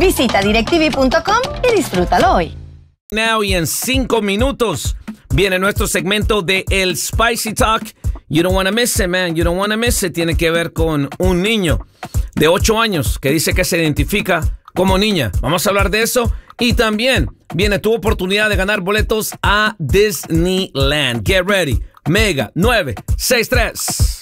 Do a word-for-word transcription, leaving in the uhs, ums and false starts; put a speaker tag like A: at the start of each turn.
A: Visita directv punto com y disfrútalo hoy.
B: Now y en cinco minutos viene nuestro segmento de El Spicy Talk. You don't want to miss it, man. You don't want to miss it. Tiene que ver con un niño de ocho años que dice que se identifica como niña. Vamos a hablar de eso. Y también viene tu oportunidad de ganar boletos a Disneyland. Get ready. Mega nueve seis tres.